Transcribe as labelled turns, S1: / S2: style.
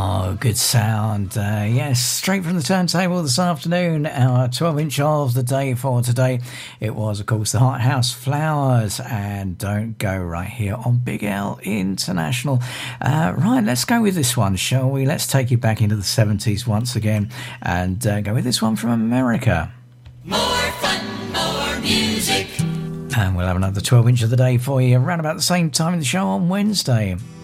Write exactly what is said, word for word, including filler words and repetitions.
S1: Oh, good sound. Uh, yes, straight from the turntable this afternoon, our twelve inch of the day for today. It was, of course, the Hot House Flowers and Don't Go, right here on Big L International. Uh, right, let's go with this one, shall we? Let's take you back into the seventies once again and uh, go with this one from America.
S2: More fun, more music.
S1: And we'll have another twelve inch of the day for you around about the same time in the show on Wednesday.